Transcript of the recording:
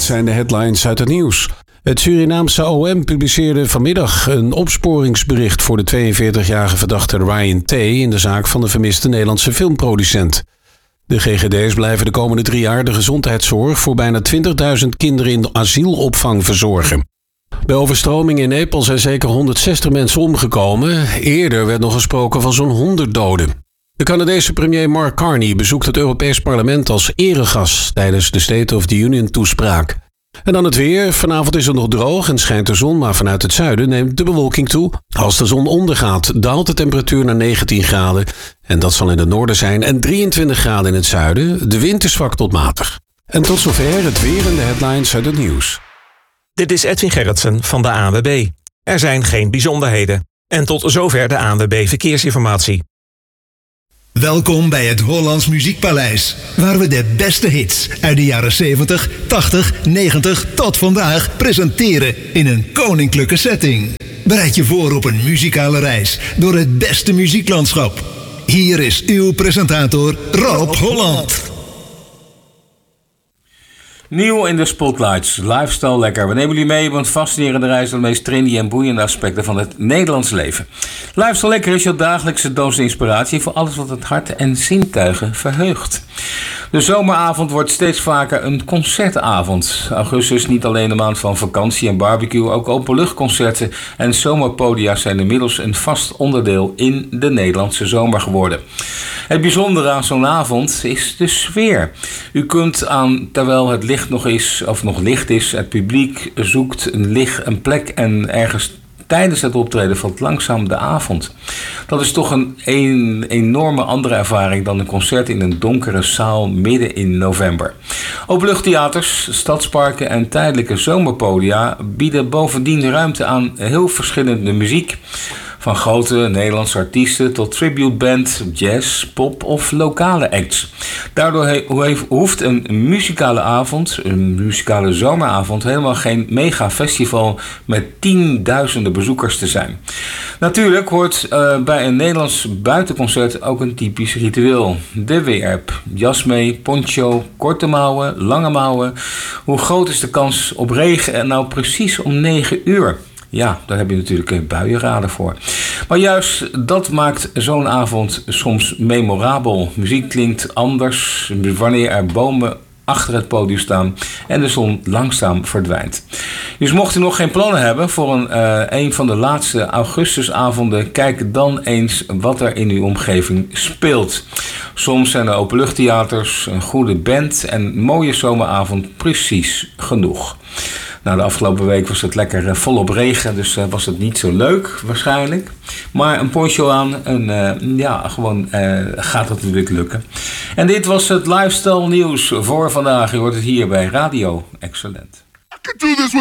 zijn de headlines uit het nieuws. Het Surinaamse OM publiceerde vanmiddag een opsporingsbericht voor de 42-jarige verdachte Ryan T. in de zaak van de vermiste Nederlandse filmproducent. De GGD's blijven de komende 3 jaar de gezondheidszorg voor bijna 20.000 kinderen in asielopvang verzorgen. Bij overstromingen in Nepal zijn zeker 160 mensen omgekomen. Eerder werd nog gesproken van zo'n 100 doden. De Canadese premier Mark Carney bezoekt het Europees Parlement als eregast tijdens de State of the Union toespraak. En dan het weer. Vanavond is het nog droog en schijnt de zon, maar vanuit het zuiden neemt de bewolking toe. Als de zon ondergaat, daalt de temperatuur naar 19 graden. En dat zal in het noorden zijn en 23 graden in het zuiden. De wind is zwak tot matig. En tot zover het weer en de headlines uit het nieuws. Dit is Edwin Gerritsen van de ANWB. Er zijn geen bijzonderheden. En tot zover de ANWB Verkeersinformatie. Welkom bij het Hollands Muziekpaleis, waar we de beste hits uit de jaren 70, 80, 90 tot vandaag presenteren in een koninklijke setting. Bereid je voor op een muzikale reis door het beste muzieklandschap. Hier is uw presentator Rob Holland. Nieuw in de Spotlights, Lifestyle Lekker. We nemen jullie mee op een fascinerende reis door de meest trendy en boeiende aspecten van het Nederlands leven. Lifestyle Lekker is jouw dagelijkse doos inspiratie voor alles wat het hart en zintuigen verheugt. De zomeravond wordt steeds vaker een concertavond. Augustus is niet alleen de maand van vakantie en barbecue, ook openluchtconcerten en zomerpodia zijn inmiddels een vast onderdeel in de Nederlandse zomer geworden. Het bijzondere aan zo'n avond is de sfeer. U kunt terwijl het licht nog licht is, het publiek zoekt een plek en ergens tijdens het optreden valt langzaam de avond. Dat is toch een enorme andere ervaring dan een concert in een donkere zaal midden in november. Openluchttheaters, stadsparken en tijdelijke zomerpodia bieden bovendien ruimte aan heel verschillende muziek. Van grote Nederlandse artiesten tot tributeband, jazz, pop of lokale acts. Daardoor hoeft een muzikale zomeravond helemaal geen megafestival met tienduizenden bezoekers te zijn. Natuurlijk hoort bij een Nederlands buitenconcert ook een typisch ritueel. De werp, jas mee, poncho, korte mouwen, lange mouwen. Hoe groot is de kans op regen en nou precies om 9 uur? Ja, daar heb je natuurlijk buienraden voor. Maar juist dat maakt zo'n avond soms memorabel. Muziek klinkt anders wanneer er bomen achter het podium staan en de zon langzaam verdwijnt. Dus mocht u nog geen plannen hebben voor een van de laatste augustusavonden, kijk dan eens wat er in uw omgeving speelt. Soms zijn er openluchttheaters, een goede band en een mooie zomeravond precies genoeg. Nou, de afgelopen week was het lekker volop regen, dus was het niet zo leuk waarschijnlijk. Maar een poncho aan en gaat het natuurlijk lukken. En dit was het lifestyle nieuws voor vandaag. Je hoort het hier bij Radio Excellent.